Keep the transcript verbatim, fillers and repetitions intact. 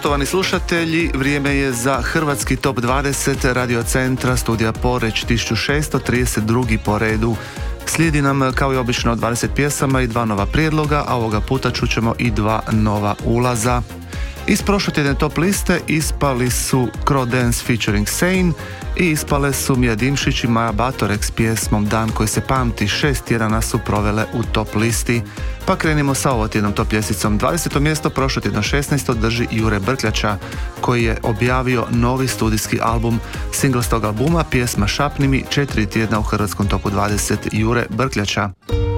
Poštovani slušatelji, vrijeme je za Hrvatski top dvadeset Radio Centra, studija Poreč, tisuću šesto trideset drugi po redu. Slijedi nam kao i obično dvadeset pjesama i dva nova prijedloga, a ovoga puta čućemo i dva nova ulaza. Iz prošlotjedne top liste ispali su Crow Dance featuring Sane i ispale su Mija Dimšić i Maja Batorek s pjesmom Dan koji se pamti. Šest tjedana su provele u top listi. Pa krenimo sa ovotjednom top ljestvicom. dvadeseto mjesto prošlotjedno šesnaesto drži Jure Brkljača, koji je objavio novi studijski album. Single s tog albuma, pjesma Šapni mi, četiri tjedna u hrvatskom topu dvadeset Jure Brkljača.